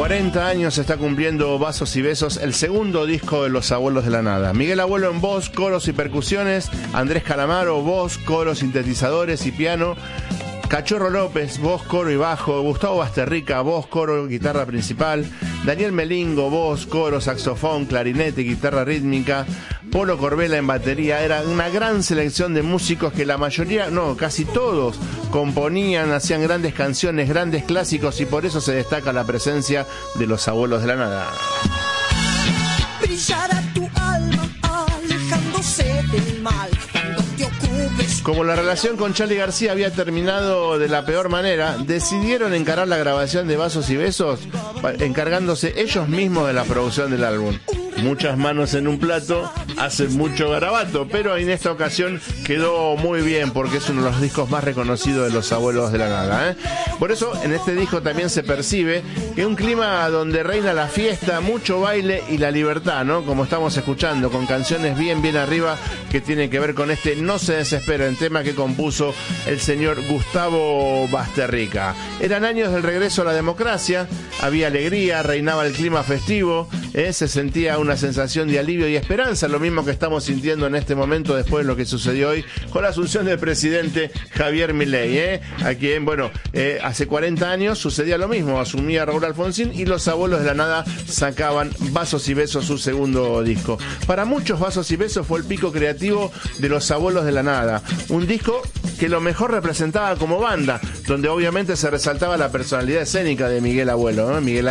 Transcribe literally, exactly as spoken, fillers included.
cuarenta años se está cumpliendo Vasos y Besos, el segundo disco de Los Abuelos de la Nada. Miguel Abuelo en voz, coros y percusiones, Andrés Calamaro, voz, coros, sintetizadores y piano, Cachorro López, voz, coro y bajo, Gustavo Basterrica, voz, coro, guitarra principal, Daniel Melingo, voz, coro, saxofón, clarinete, guitarra rítmica, Polo Corbella en batería. Era una gran selección de músicos que la mayoría, no, casi todos, componían, hacían grandes canciones, grandes clásicos, y por eso se destaca la presencia de Los Abuelos de la Nada. Brillará tu alma alejándose del mal cuando te ocupes. Como la relación con Charly García había terminado de la peor manera, decidieron encarar la grabación de Vasos y Besos encargándose ellos mismos de la producción del álbum. Muchas manos en un plato hacen mucho garabato, pero en esta ocasión quedó muy bien porque es uno de los discos más reconocidos de Los Abuelos de la Nada, ¿eh? Por eso en este disco también se percibe que un clima donde reina la fiesta, mucho baile y la libertad, ¿no? Como estamos escuchando, con canciones bien, bien arriba que tienen que ver con este No se desesperen, tema que compuso el señor Gustavo Basterrica. Eran años del regreso a la democracia, había alegría, reinaba el clima festivo, ¿eh? Se sentía una sensación de alivio y esperanza, lo mismo que estamos sintiendo en este momento después de lo que sucedió hoy con la asunción del presidente Javier Milei, ¿eh? A quien, bueno, eh, hace cuarenta años sucedía lo mismo, asumía Raúl Alfonsín y Los Abuelos de la Nada sacaban Vasos y Besos, su segundo disco. Para muchos, Vasos y Besos fue el pico creativo de Los Abuelos de la Nada, un disco que lo mejor representaba como banda, donde obviamente se resaltaba la personalidad escénica de Miguel Abuelo, ¿no? Miguel